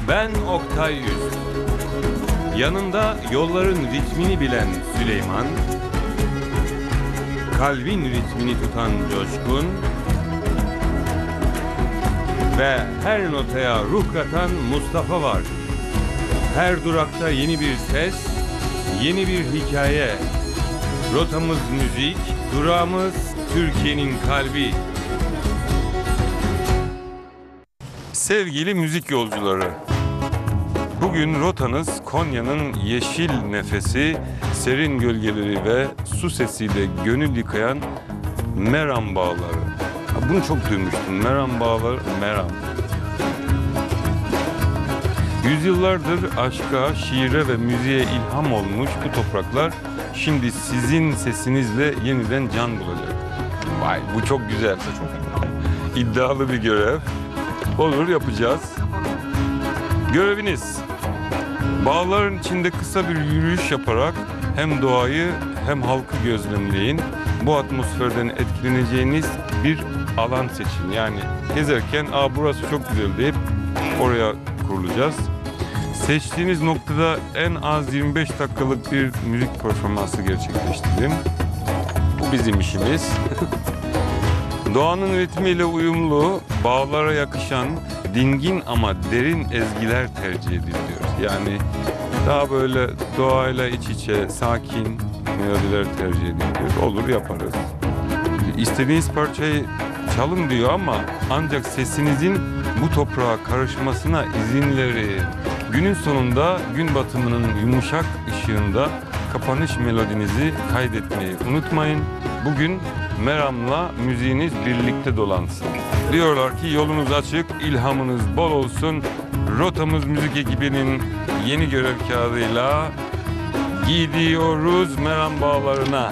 Ben Oktay Yüz. Yanında yolların ritmini bilen Süleyman, kalbin ritmini tutan Coşkun ve her notaya ruh katan Mustafa var. Her durakta yeni bir ses, yeni bir hikaye. Rotamız müzik, durağımız Türkiye'nin kalbi. Sevgili müzik yolcuları, bugün rotanız Konya'nın yeşil nefesi, serin gölgeleri ve su sesiyle gönül yıkayan Meram Bağları. Bunu çok duymuştum. Meram Bağları, Meram. Yüzyıllardır aşka, şiire ve müziğe ilham olmuş bu topraklar şimdi sizin sesinizle yeniden can bulacak. Vay, bu çok güzel. İddialı bir görev. Olur, yapacağız. Göreviniz, bağların içinde kısa bir yürüyüş yaparak hem doğayı hem halkı gözlemleyin. Bu atmosferden etkileneceğiniz bir alan seçin. Yani gezerken burası çok güzel deyip oraya kurulacağız. Seçtiğiniz noktada en az 25 dakikalık bir müzik performansı gerçekleştirin. Bu bizim işimiz. Doğanın ritmiyle uyumlu, bağlara yakışan, dingin ama derin ezgiler tercih ediliyor. Yani daha böyle doğayla iç içe, sakin melodiler tercih ediliyor. Olur, yaparız. İstediğiniz parçayı çalın diyor ama ancak sesinizin bu toprağa karışmasına izin verin. Günün sonunda gün batımının yumuşak ışığında kapanış melodinizi kaydetmeyi unutmayın. Bugün Meram'la müziğiniz birlikte dolansın. Diyorlar ki yolunuz açık, ilhamınız bol olsun. Rotamız müzik ekibinin yeni görev kağıdıyla gidiyoruz Meram Bağları'na.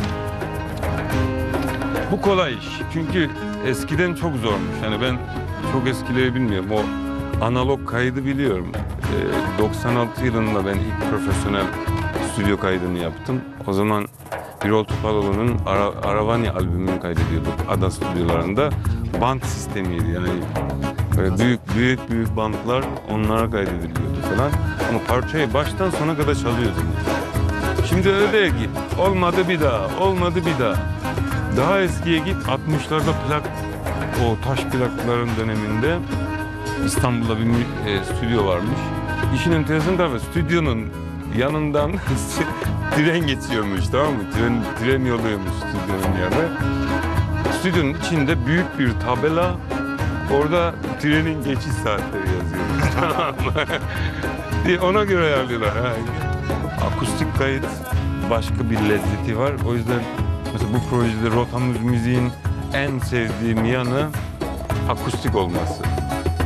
Bu kolay iş. Çünkü eskiden çok zormuş. Yani ben çok eskileri bilmiyorum. O analog kaydı biliyorum. 96 yılında ben ilk profesyonel stüdyo kaydını yaptım. O zaman Birol Topaloğlu'nun Aravani albümünü kaydediyorduk Ada stüdyolarında. Band sistemiydi yani. Böyle büyük bandlar onlara kaydediliyordu falan. Ama parçayı baştan sona kadar çalıyordum. Şimdi öyle değil ki. Olmadı bir daha, olmadı bir daha. Daha eskiye git, 60'larda plak, o taş plakların döneminde İstanbul'da bir stüdyo varmış. İşin enteresan tarafı stüdyonun yanından tren geçiyormuş, tamam mı? Tren yoluymuş stüdyonun yanı. Stüdyonun içinde büyük bir tabela, orada trenin geçiş saatleri yazıyor. Tamam mı? Ona göre ayarlıyorlar. Akustik kayıt başka bir lezzeti var. O yüzden mesela bu projede rotamız müziğin en sevdiğim yanı akustik olması.